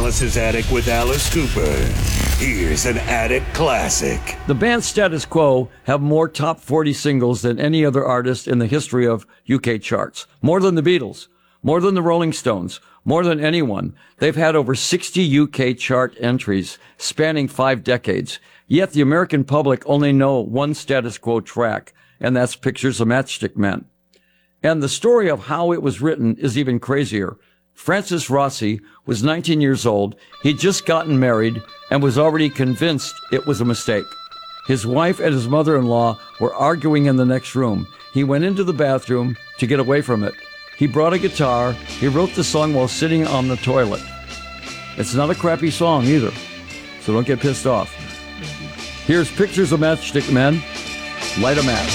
Alice's Attic with Alice Cooper. Here's an Attic classic. The band Status Quo have more top 40 singles than any other artist in the history of UK charts. More than the Beatles, more than the Rolling Stones, more than anyone. They've had over 60 UK chart entries spanning 5 decades. Yet the American public only know one Status Quo track, and that's Pictures of Matchstick Men. And the story of how it was written is even crazier. Francis Rossi was 19 years old. He'd just gotten married and was already convinced it was a mistake. His wife and his mother-in-law were arguing in the next room. He went into the bathroom to get away from it. He brought a guitar. He wrote the song while sitting on the toilet. It's not a crappy song either, so don't get pissed off. Here's Pictures of Matchstick Men. Light a match.